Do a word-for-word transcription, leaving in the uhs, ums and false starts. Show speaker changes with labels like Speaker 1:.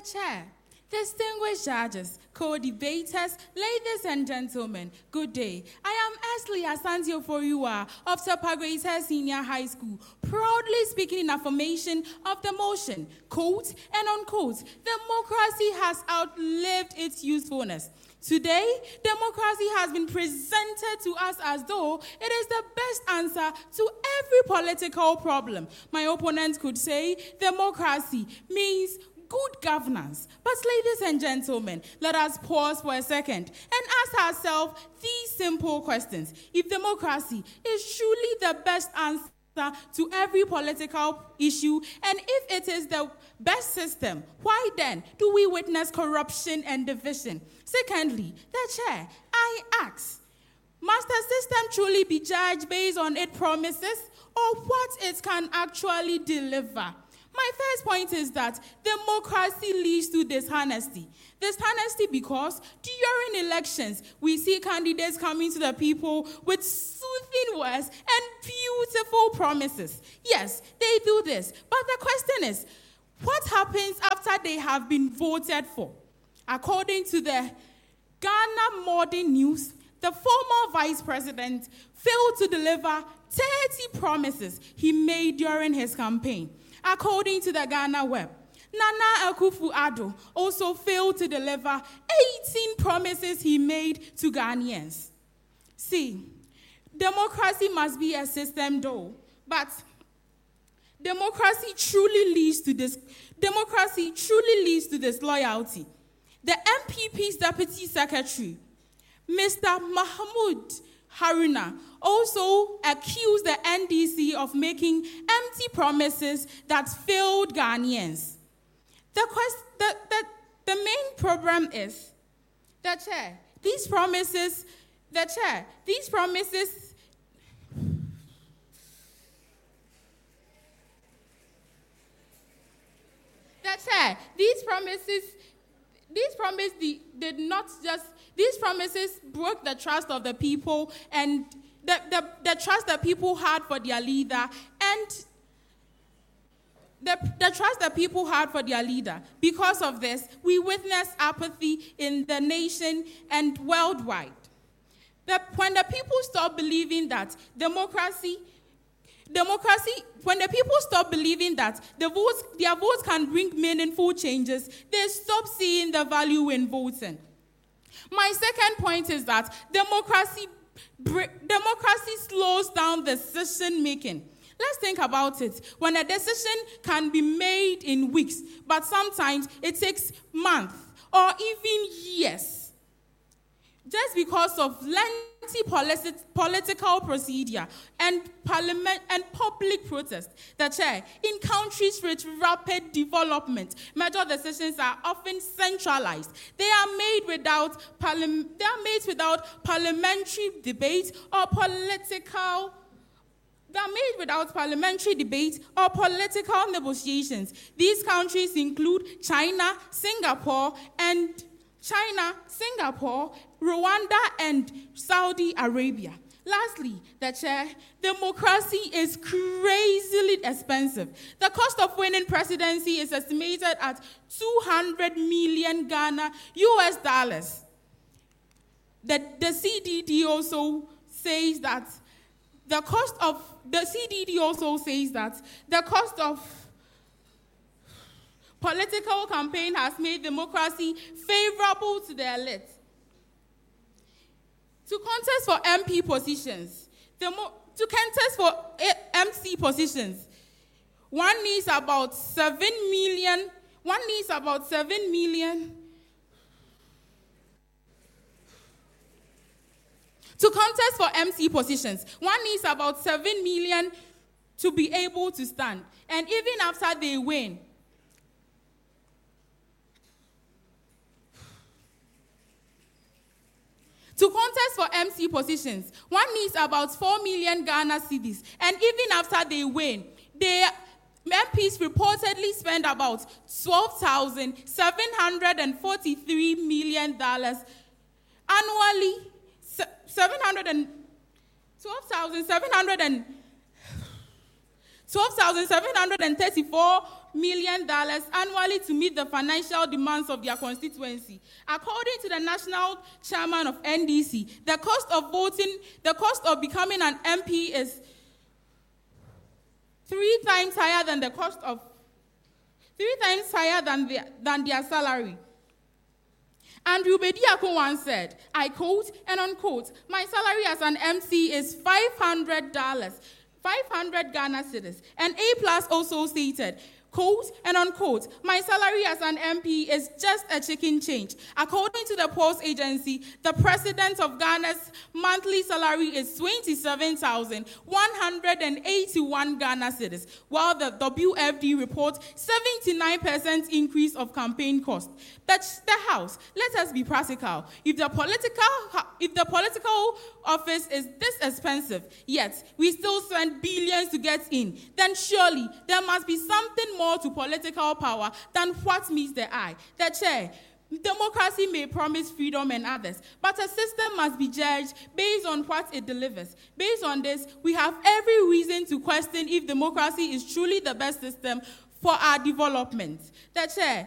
Speaker 1: Chair, distinguished judges, co-debaters, ladies and gentlemen, good day. I am Ashley Asantio Foriwa of Topagweta Senior High School, proudly speaking in affirmation of the motion, quote and unquote, democracy has outlived its usefulness. Today, democracy has been presented to us as though it is the best answer to every political problem. My opponent could say democracy means good governance. But ladies and gentlemen, let us pause for a second and ask ourselves these simple questions. If democracy is truly the best answer to every political issue, and if it is the best system, why then do we witness corruption and division? Secondly, the chair, I ask, must the system truly be judged based on its promises or what it can actually deliver? My first point is that democracy leads to dishonesty. Dishonesty because during elections, we see candidates coming to the people with soothing words and beautiful promises. Yes, they do this. But the question is, what happens after they have been voted for? According to the Ghana Morning News, the former vice president failed to deliver thirty promises he made during his campaign. According to the Ghana Web, Nana Akufo-Addo also failed to deliver eighteen promises he made to Ghanaians. See, democracy must be a system though, but democracy truly leads to this. Democracy truly leads to disloyalty. The M P P's deputy secretary, Mister Mahmoud Haruna, also accused the N D C of making empty promises that failed Ghanaians. The, quest, the, the, the main problem is, the chair, these promises, the chair, these promises, the chair, these promises, these promises did not just, these promises broke the trust of the people and the, the, the trust that people had for their leader and the, the trust that people had for their leader. Because of this, we witness apathy in the nation and worldwide. The, when the people stop believing that democracy, democracy, when the people stop believing that the votes, their votes can bring meaningful changes, they stop seeing the value in voting. My second point is that democracy, democracy slows down decision making. Let's think about it. When a decision can be made in weeks, but sometimes it takes months or even years, just because of lengthy politi- political procedure and parliament and public protest. The chair, in countries with rapid development, major decisions are often centralized. They are made without parliament. They are made without parliamentary debate or political. They are made without parliamentary debate or political negotiations. These countries include China, Singapore, and China, Singapore, Rwanda, and Saudi Arabia. Lastly, the chair, democracy is crazily expensive. The cost of winning presidency is estimated at two hundred million Ghana U S dollars. The, the C D D also says that the cost of the C D D also says that the cost of political campaign has made democracy favorable to the elite. To contest for M P positions, the mo- to contest for M C positions, one needs about seven million. One needs about seven million. To contest for M C positions, one needs about seven million to be able to stand. And even after they win, to contest for M C positions, one needs about four million Ghana cedis. And even after they win, they M Ps reportedly spend about twelve thousand seven hundred forty-three million dollars annually. Seven hundred and twelve thousand seven hundred and twelve thousand seven hundred and thirty-four million dollars annually to meet the financial demands of their constituency. According to the national chairman of N D C, the cost of voting, the cost of becoming an M P is three times higher than the cost of, three times higher than their, than their salary. Andrew Bediako once said, I quote and unquote, my salary as an M C is five hundred dollars, five hundred Ghana cedis. And A Plus also stated, quote and unquote, my salary as an M P is just a chicken change. According to the Post Agency, the president of Ghana's monthly salary is twenty-seven thousand one hundred eighty-one Ghana cedis, while the W F D reports seventy-nine percent increase of campaign costs. That's the House. Let us be practical. If the political, if the political office is this expensive, yet we still spend billions to get in, then surely there must be something more to political power than what meets the eye. The chair, democracy may promise freedom and others, but a system must be judged based on what it delivers. Based on this, we have every reason to question if democracy is truly the best system for our development. The chair,